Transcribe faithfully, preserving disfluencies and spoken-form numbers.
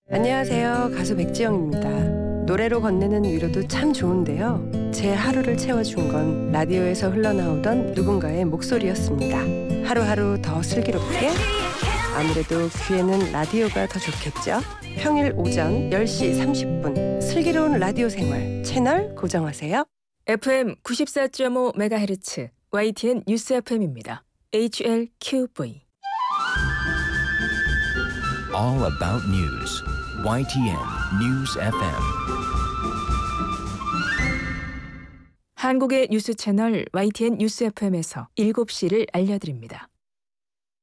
안녕하세요. 가수 백지영입니다. 노래로 건네는 위로도 참 좋은데요. 제 하루를 채워준 건 라디오에서 흘러나오던 누군가의 목소리였습니다. 하루하루 더 슬기롭게? 아무래도 귀에는 라디오가 더 좋겠죠? 평일 오전 열 시 삼십 분 슬기로운 라디오 생활 채널 고정하세요. 에프엠 구십사 점 오 메가헤르츠 와이티엔 뉴스 에프엠입니다. 에이치엘큐브이 All about news. 와이티엔 News 에프엠. 한국의 뉴스 채널 와이티엔 뉴스 에프엠에서 일곱 시를 알려드립니다.